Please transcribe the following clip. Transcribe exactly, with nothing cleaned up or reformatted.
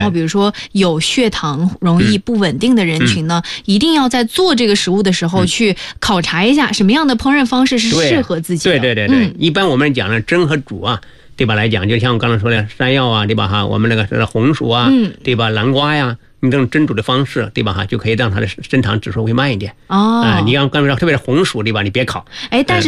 比如说有血糖容易不稳定的人群呢，嗯、一定要在做这个食物的时候去考察一下什么样的烹饪方式是适合自己的。 对对对对对、嗯，一般我们讲的蒸和煮啊，对吧？来讲，就像我刚才说的山药啊，对吧？哈，我们那个红薯啊，嗯、对吧？南瓜呀。你这种蒸煮的方式，对吧？哈，就可以让它的升糖指数会慢一点。哦，啊、呃，你要刚才说，特别是红薯，对吧？你别烤。 哎，但是。